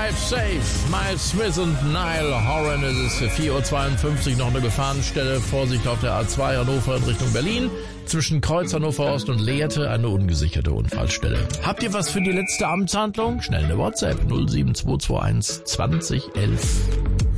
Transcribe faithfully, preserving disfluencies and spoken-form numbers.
Drive Safe. Miles Smith und Niall Horan. Es ist vier Uhr zweiundfünfzig, noch eine Gefahrenstelle. Vorsicht auf der A zwei Hannover in Richtung Berlin. Zwischen Kreuz Hannover Ost und Lehrte eine ungesicherte Unfallstelle. Habt ihr was für die letzte Amtshandlung? Schnell eine WhatsApp null sieben zwei zwei eins zwanzig elf.